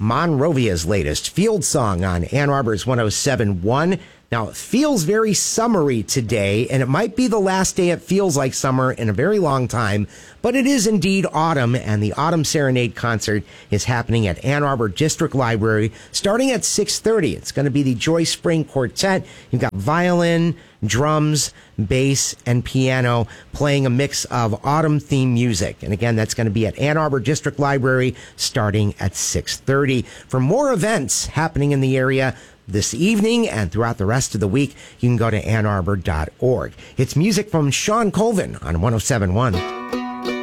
Monrovia's latest Field Song on Ann Arbor's 107.1. Now, it feels very summery today, and it might be the last day it feels like summer in a very long time, but it is indeed autumn, and the Autumn Serenade concert is happening at Ann Arbor District Library starting at 6:30. It's going to be the Joy Spring Quartet. You've got violin, drums, bass, and piano playing a mix of autumn theme music. And again, that's going to be at Ann Arbor District Library starting at 6:30. For more events happening in the area this evening and throughout the rest of the week, you can go to annarbor.org. It's music from Shawn Colvin on 107.1.